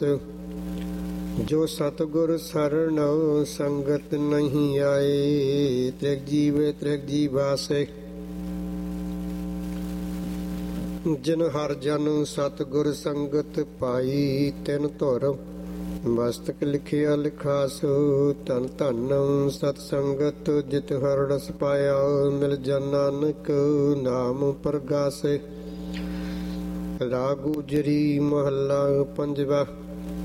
ਜੋ ਸਤਿਗੁਰ ਸਰਣ ਸੰਗਤ ਨਹੀਂ ਆਏ। ਤ੍ਰਿਗ ਜੀ ਵਾਸੇ ਜਿਨ ਹਰ ਜਨ ਸਤਿਗੁਰ ਸੰਗਤ ਪਾਈ। ਤਿਨ ਧੁਰ ਮਸਤਕ ਲਿਖਿਆ ਲਿਖਾਸ। ਧਨ ਧਨ ਸਤ ਸੰਗਤ ਜਿਤ ਹਰਿ ਰਸ ਪਾਇਆ। ਮਿਲ ਜਨ ਨਾਨਕ ਨਾਮ ਪ੍ਰਗਾਸੇ। ਰਾਗ ਗੁਜਰੀ ਮਹੱਲਾ ਪੰਜਵਾ।